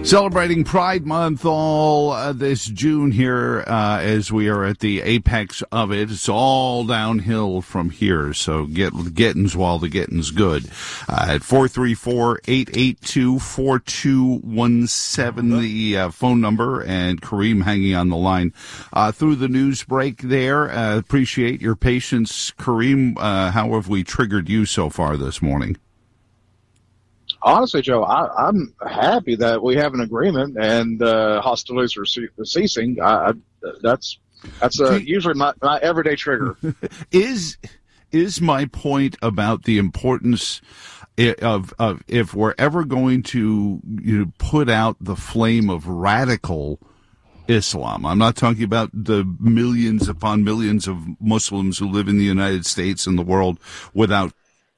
Celebrating Pride Month all this June here as we are at the apex of it. It's all downhill from here, so get the gettins while the gettin's good. At 434-882-4217, the phone number, and Kareem hanging on the line through the news break there. Appreciate your patience, Kareem. How have we triggered you so far this morning? Honestly, Joe, I'm happy that we have an agreement and hostilities are ceasing. That's usually my everyday trigger. Is my point about the importance of if we're ever going to put out the flame of radical Islam? I'm not talking about the millions upon millions of Muslims who live in the United States and the world without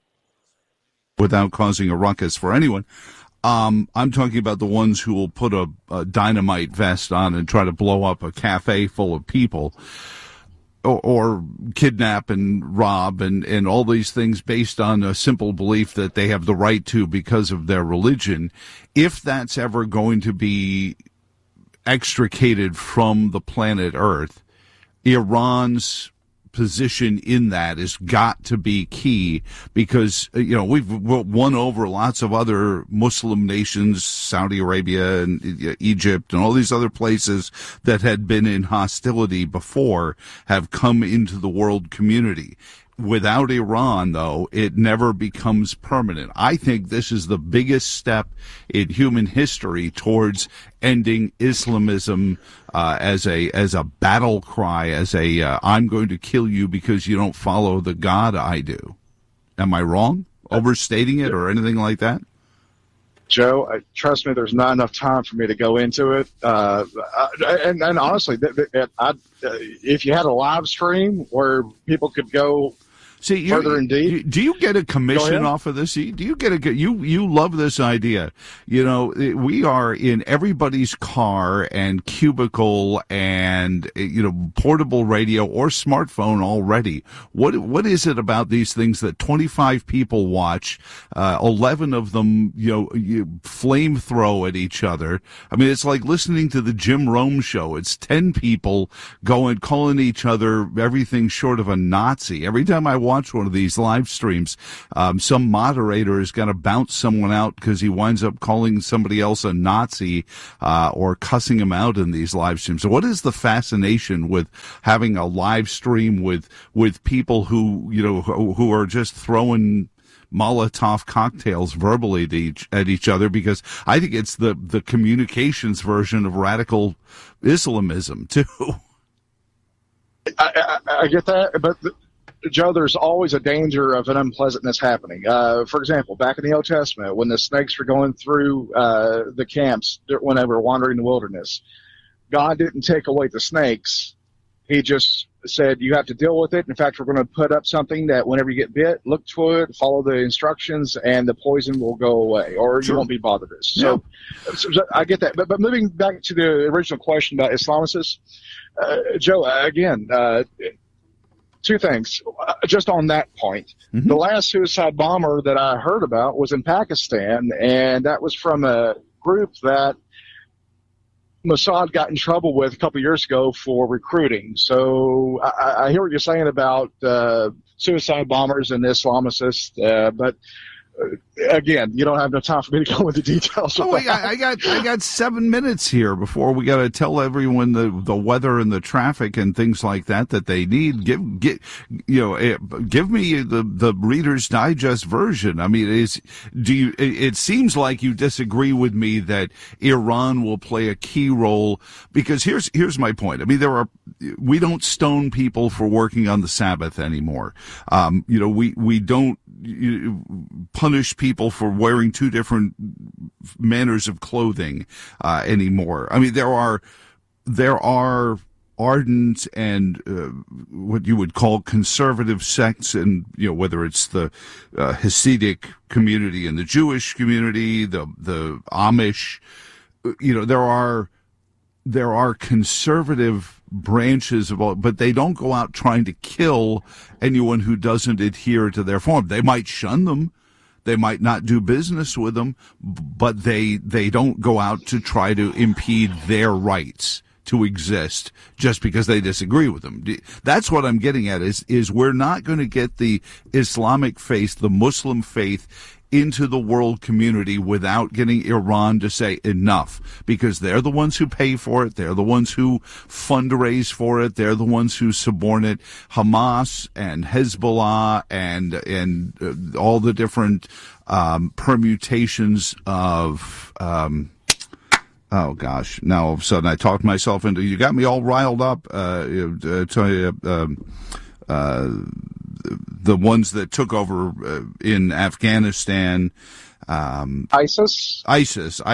causing a ruckus for anyone. I'm talking about the ones who will put a dynamite vest on and try to blow up a cafe full of people, or kidnap and rob and all these things based on a simple belief that they have the right to because of their religion. If that's ever going to be extricated from the planet Earth, Iran's position in that has got to be key, because we've won over lots of other Muslim nations, Saudi Arabia and Egypt and all these other places that had been in hostility before have come into the world community. Without Iran, though, it never becomes permanent. I think this is the biggest step in human history towards ending Islamism as a battle cry, as I'm going to kill you because you don't follow the God I do. Am I wrong? Overstating it or anything like that? Joe, trust me, there's not enough time for me to go into it. And honestly, if you had a live stream where people could go further in deep. Do you get a commission off of this? Do you get you love this idea? We are in everybody's car and cubicle and portable radio or smartphone already. What is it about these things that 25 people watch, 11 of them flame throw at each other? I mean, it's like listening to the Jim Rome show. It's 10 people calling each other everything short of a Nazi. Every time I watch one of these live streams, some moderator is going to bounce someone out because he winds up calling somebody else a Nazi or cussing him out in these live streams. So what is the fascination with having a live stream with people who are just throwing Molotov cocktails verbally at each other? Because I think it's the communications version of radical Islamism too. I get that, but Joe, there's always a danger of an unpleasantness happening. For example, back in the Old Testament, when the snakes were going through the camps when they were wandering the wilderness, God didn't take away the snakes. He just said, you have to deal with it. In fact, we're going to put up something that whenever you get bit, look to it, follow the instructions, and the poison will go away, or you won't be bothered with. So I get that. But moving back to the original question about Islamicists, Joe, again, two things, just on that point. Mm-hmm. The last suicide bomber that I heard about was in Pakistan, and that was from a group that Mossad got in trouble with a couple of years ago for recruiting. So I hear what you're saying about suicide bombers and Islamicists, but again, you don't have enough time for me to go into details. I got 7 minutes here before we got to tell everyone the weather and the traffic and things like that they need. Give me the Reader's Digest version. I mean, it seems like you disagree with me that Iran will play a key role, because here's my point. I mean, we don't stone people for working on the Sabbath anymore. We don't punish people for wearing two different manners of clothing anymore. I mean, there are ardent and what you would call conservative sects, and whether it's the Hasidic community and the Jewish community, the Amish, there are conservative branches of all, but they don't go out trying to kill anyone who doesn't adhere to their form. They might shun them. They might not do business with them, but they don't go out to try to impede their rights to exist just because they disagree with them. That's what I'm getting at is we're not going to get the Islamic faith, the Muslim faith, into the world community without getting Iran to say enough, because they're the ones who pay for it. They're the ones who fundraise for it. They're the ones who suborn Hamas and Hezbollah and all the different permutations of oh gosh! Now all of a sudden I talked myself into. You got me all riled up. The ones that took over in Afghanistan, ISIS, and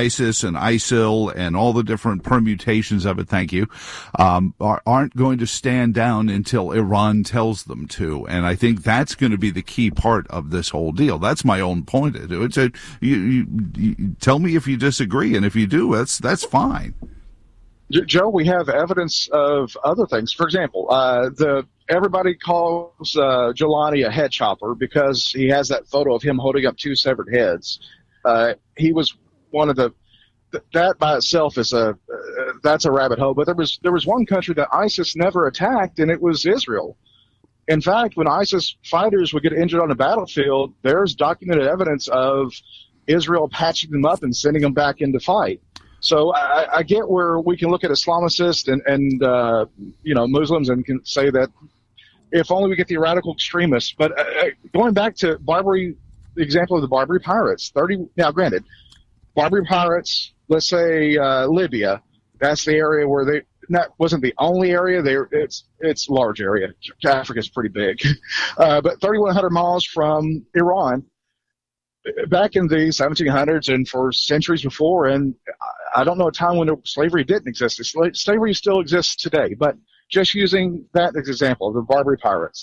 ISIL, and all the different permutations of it. Thank you. Aren't going to stand down until Iran tells them to, and I think that's going to be the key part of this whole deal. That's my own point. You tell me if you disagree, and if you do, that's fine. Joe, we have evidence of other things. For example, everybody calls Jelani a head chopper because he has that photo of him holding up two severed heads. He was one of that by itself is that's a rabbit hole. But there was one country that ISIS never attacked, and it was Israel. In fact, when ISIS fighters would get injured on the battlefield, there's documented evidence of Israel patching them up and sending them back in to fight. So I get where we can look at Islamicists and Muslims and can say that if only we get the radical extremists. But going back to Barbary, the example of the Barbary pirates, now granted, Barbary pirates, let's say Libya, that's the area where that wasn't the only area. It's a large area. Africa's pretty big, but 3,100 miles from Iran. Back in the 1700s and for centuries before, and I don't know a time when slavery didn't exist. Slavery still exists today, but just using that as an example, the Barbary pirates.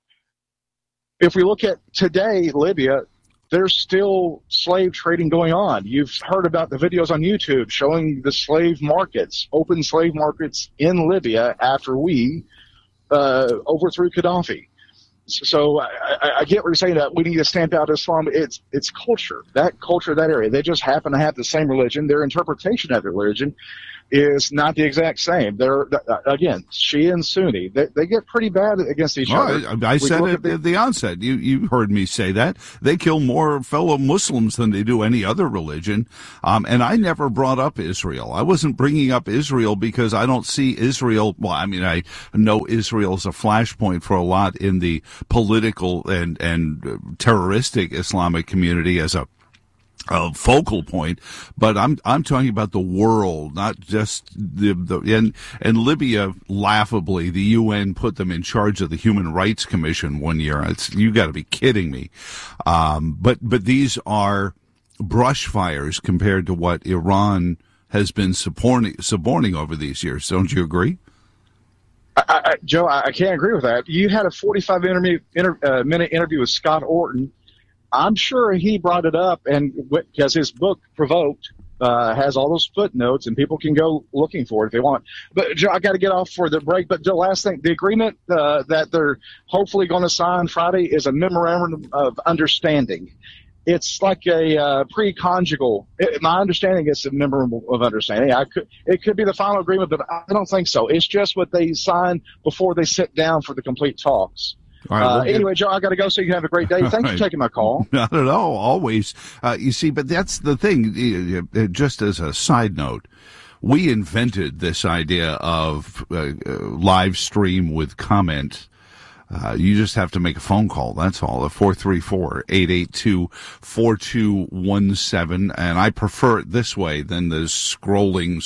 If we look at today, Libya, there's still slave trading going on. You've heard about the videos on YouTube showing the slave markets, open slave markets in Libya after we overthrew Gaddafi. So I get what you're saying, that we need to stamp out Islam. It's culture, that area. They just happen to have the same religion. Their interpretation of the religion is not the exact same. They're, again, Shia and Sunni. They get pretty bad against each other. I said it at the onset. You heard me say that. They kill more fellow Muslims than they do any other religion. And I never brought up Israel. I wasn't bringing up Israel because I don't see Israel. Well, I mean, I know Israel's a flashpoint for a lot in the political and terroristic Islamic community as a focal point, but I'm talking about the world, not just and Libya. Laughably, the UN put them in charge of the Human Rights Commission one year. You got to be kidding me. But these are brush fires compared to what Iran has been suborning over these years. Don't you agree? Joe, I can't agree with that. You had a 45-minute interview with Scott Orton. I'm sure he brought it up, and because his book, Provoked, has all those footnotes, and people can go looking for it if they want. But, Joe, I got to get off for the break. But the last thing, the agreement that they're hopefully going to sign Friday is a memorandum of understanding. It's like a pre-conjugal. My understanding is a memorandum of understanding. It could be the final agreement, but I don't think so. It's just what they sign before they sit down for the complete talks. All right, anyway, Joe, I got to go, so you can have a great day. Thanks for taking my call. Not at all, always. You see, but that's the thing. Just as a side note, we invented this idea of live stream with comment. You just have to make a phone call. That's all. 434-882-4217. And I prefer it this way than the strolling,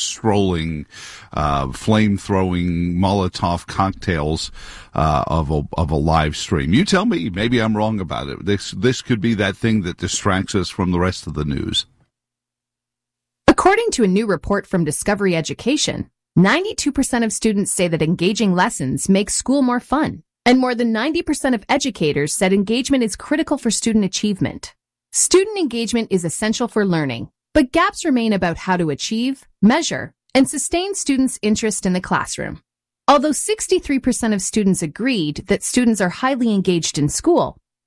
flame-throwing Molotov cocktails of a live stream. You tell me. Maybe I'm wrong about it. This could be that thing that distracts us from the rest of the news. According to a new report from Discovery Education, 92% of students say that engaging lessons make school more fun. And more than 90% of educators said engagement is critical for student achievement. Student engagement is essential for learning, but gaps remain about how to achieve, measure, and sustain students' interest in the classroom. Although 63% of students agreed that students are highly engaged in school,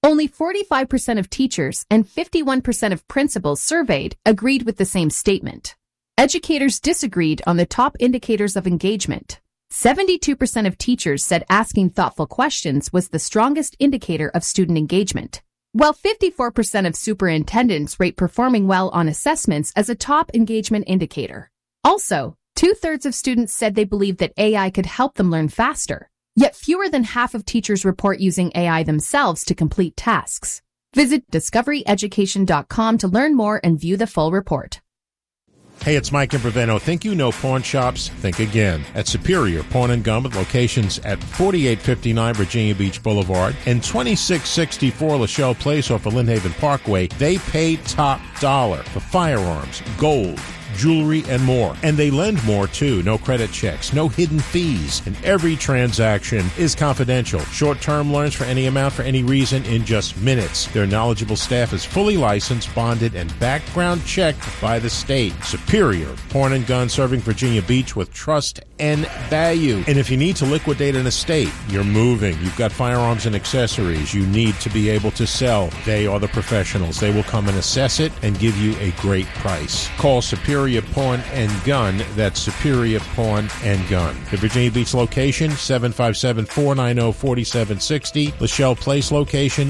Only 45% of teachers and 51% of principals surveyed agreed with the same statement. Educators disagreed on the top indicators of engagement. 72% of teachers said asking thoughtful questions was the strongest indicator of student engagement, while 54% of superintendents rate performing well on assessments as a top engagement indicator. Also, 2/3 of students said they believe that AI could help them learn faster. Yet fewer than half of teachers report using AI themselves to complete tasks. Visit discoveryeducation.com to learn more and view the full report. Hey, it's Mike in Breveno. Think you know pawn shops? Think again. At Superior Pawn and Gun with locations at 4859 Virginia Beach Boulevard and 2664 Lachelle Place off of Lynn Haven Parkway, they pay top dollar for firearms, gold, jewelry, and more. And they lend more, too. No credit checks, no hidden fees, and every transaction is confidential. Short-term loans for any amount for any reason in just minutes. Their knowledgeable staff is fully licensed, bonded, and background checked by the state. Superior Pawn and Gun, serving Virginia Beach with trust and value. And if you need to liquidate an estate, you're moving, you've got firearms and accessories you need to be able to sell, they are the professionals. They will come and assess it and give you a great price. Call Superior Pawn and Gun. That's Superior Pawn and Gun. The Virginia Beach location, 757-490-4760. Lachelle Place location,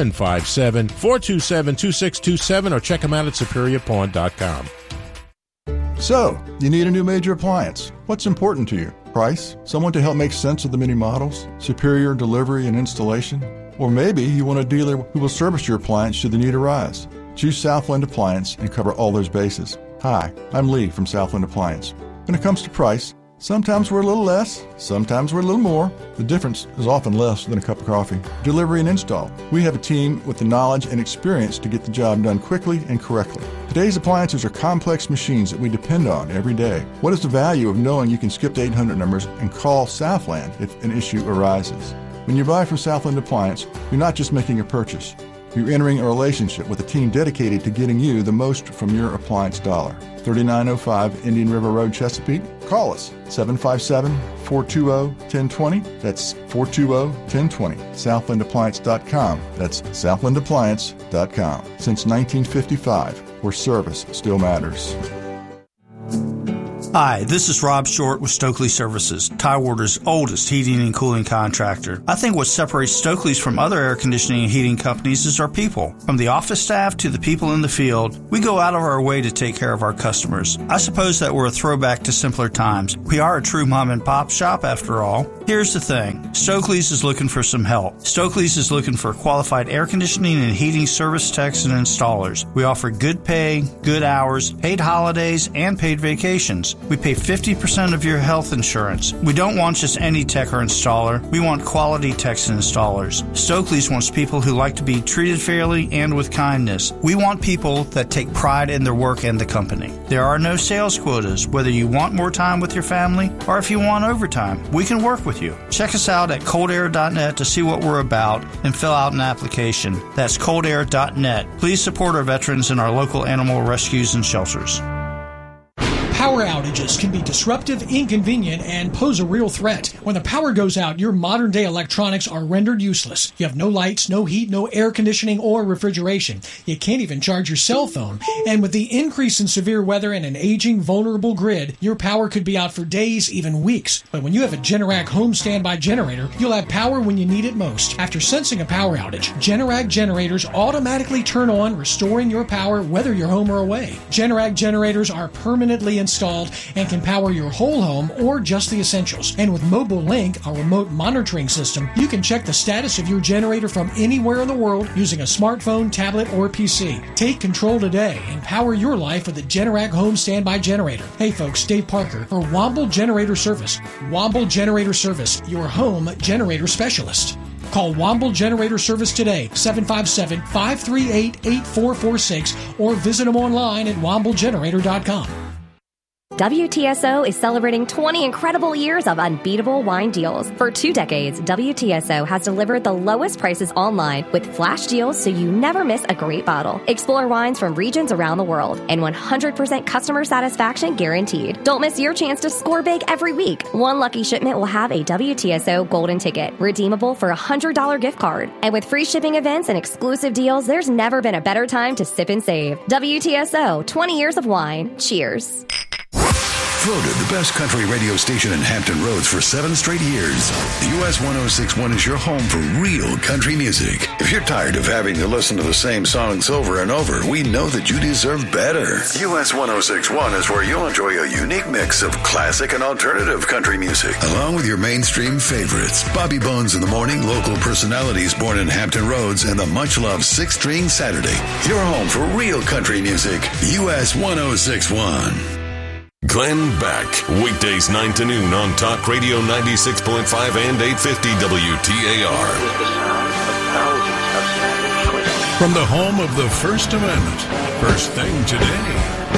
757-427-2627, or check them out at superiorpawn.com. So, you need a new major appliance. What's important to you? Price? Someone to help make sense of the many models? Superior delivery and installation? Or maybe you want a dealer who will service your appliance should the need arise. Choose Southland Appliance and cover all those bases. Hi, I'm Lee from Southland Appliance. When it comes to price, sometimes we're a little less, sometimes we're a little more. The difference is often less than a cup of coffee. Delivery and install. We have a team with the knowledge and experience to get the job done quickly and correctly. Today's appliances are complex machines that we depend on every day. What is the value of knowing you can skip the 800 numbers and call Southland if an issue arises? When you buy from Southland Appliance, you're not just making a purchase. You're entering a relationship with a team dedicated to getting you the most from your appliance dollar. 3905 Indian River Road, Chesapeake. Call us, 757-420-1020. That's 420-1020. SouthlandAppliance.com. That's SouthlandAppliance.com. Since 1955, where service still matters. Hi, this is Rob Short with Stokely Services, Tidewater's oldest heating and cooling contractor. I think what separates Stokely's from other air conditioning and heating companies is our people. From the office staff to the people in the field, we go out of our way to take care of our customers. I suppose that we're a throwback to simpler times. We are a true mom and pop shop after all. Here's the thing. Stokely's is looking for some help. Stokely's is looking for qualified air conditioning and heating service techs and installers. We offer good pay, good hours, paid holidays, and paid vacations. We pay 50% of your health insurance. We don't want just any tech or installer. We want quality techs and installers. Stokely's wants people who like to be treated fairly and with kindness. We want people that take pride in their work and the company. There are no sales quotas, whether you want more time with your family or if you want overtime. We can work with you. Check us out at coldair.net to see what we're about and fill out an application. That's coldair.net. Please support our veterans and our local animal rescues and shelters. Power outages can be disruptive, inconvenient, and pose a real threat. When the power goes out, your modern-day electronics are rendered useless. You have no lights, no heat, no air conditioning or refrigeration. You can't even charge your cell phone. And with the increase in severe weather and an aging, vulnerable grid, your power could be out for days, even weeks. But when you have a Generac home standby generator, you'll have power when you need it most. After sensing a power outage, Generac generators automatically turn on, restoring your power whether you're home or away. Generac generators are permanently installed and can power your whole home or just the essentials. And with Mobile Link, our remote monitoring system, you can check the status of your generator from anywhere in the world using a smartphone, tablet, or PC. Take control today and power your life with a Generac home standby generator. Hey folks, Dave Parker for Womble Generator Service. Womble Generator Service, your home generator specialist. Call Womble Generator Service today, 757-538-8446, or visit them online at womblegenerator.com. WTSO is celebrating 20 incredible years of unbeatable wine deals. For 2 decades, WTSO has delivered the lowest prices online with flash deals so you never miss a great bottle. Explore wines from regions around the world and 100% customer satisfaction guaranteed. Don't miss your chance to score big every week. One lucky shipment will have a WTSO golden ticket, redeemable for a $100 gift card. And with free shipping events and exclusive deals, there's never been a better time to sip and save. WTSO, 20 years of wine. Cheers. Voted the best country radio station in Hampton Roads for 7 straight years. US 1061 is your home for real country music. If you're tired of having to listen to the same songs over and over, we know that you deserve better. US 1061 is where you'll enjoy a unique mix of classic and alternative country music, along with your mainstream favorites. Bobby Bones in the Morning, local personalities born in Hampton Roads, and the much-loved 6-String Saturday. Your home for real country music. US 1061. Glenn Beck, weekdays 9 to noon on Talk Radio 96.5 and 850 WTAR. From the home of the First Amendment, first thing today.